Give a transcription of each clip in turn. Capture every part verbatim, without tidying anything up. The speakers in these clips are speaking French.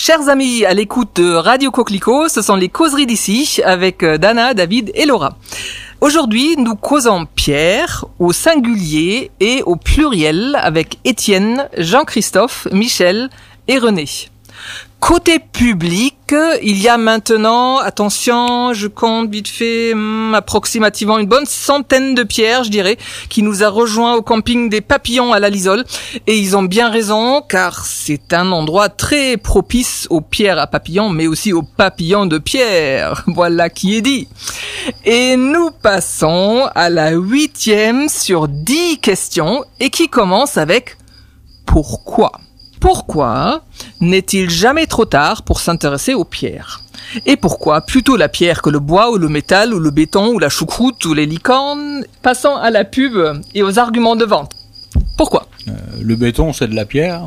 Chers amis à l'écoute de Radio Coquelicot, ce sont les causeries d'ici avec Dana, David et Laura. Aujourd'hui, nous causons pierre au singulier et au pluriel avec Étienne, Jean-Christophe, Michel et René. Côté public, il y a maintenant, attention, je compte vite fait, hum, approximativement une bonne centaine de pierres, je dirais, qui nous a rejoints au camping des Papillons à la Lisole. Et ils ont bien raison, car c'est un endroit très propice aux pierres à papillons, mais aussi aux papillons de pierre. Voilà qui est dit. Et nous passons à la huitième sur dix questions, et qui commence avec « Pourquoi ?» Pourquoi n'est-il jamais trop tard pour s'intéresser aux pierres ? Et pourquoi plutôt la pierre que le bois ou le métal ou le béton ou la choucroute ou les licornes ? Passons à la pub et aux arguments de vente. Pourquoi ? euh, Le béton, c'est de la pierre.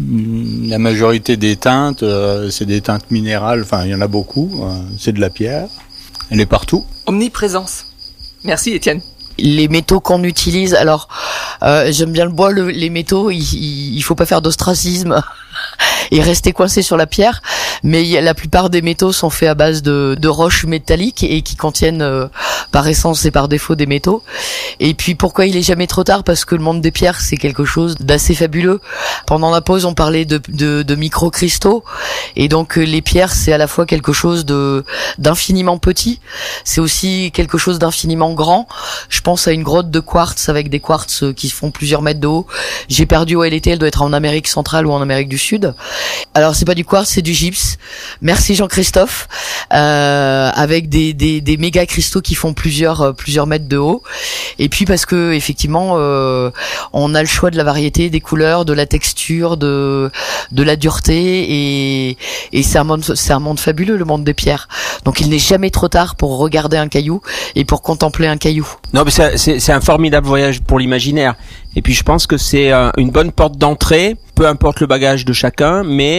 La majorité des teintes, euh, c'est des teintes minérales. Enfin, il y en a beaucoup. Euh, c'est de la pierre. Elle est partout. Omniprésence. Merci Étienne. Les métaux qu'on utilise, alors euh, j'aime bien le bois, le, les métaux, il, il, il faut pas faire d'ostracisme et rester coincé sur la pierre, mais y a, la plupart des métaux sont faits à base de, de roches métalliques et qui contiennent euh, par essence et par défaut des métaux. Et puis pourquoi il est jamais trop tard ? Parce que le monde des pierres, c'est quelque chose d'assez fabuleux. Pendant la pause, on parlait de, de, de micro-cristaux, et donc les pierres, c'est à la fois quelque chose de d'infiniment petit, c'est aussi quelque chose d'infiniment grand. Je pense à une grotte de quartz avec des quartz qui font plusieurs mètres de haut. J'ai perdu où elle était, elle doit être en Amérique centrale ou en Amérique du Sud. Alors c'est pas du quartz, c'est du gypse. Merci Jean-Christophe. Euh, avec des, des, des méga cristaux qui font plusieurs plusieurs mètres de haut. Et puis parce que effectivement, euh, on a le choix de la variété, des couleurs, de la texture, de de la dureté, et et c'est un monde c'est un monde fabuleux, le monde des pierres. Donc il n'est jamais trop tard pour regarder un caillou et pour contempler un caillou. Non, mais c'est, c'est, c'est un formidable voyage pour l'imaginaire. Et puis je pense que c'est euh, une bonne porte d'entrée, peu importe le bagage de chacun, mais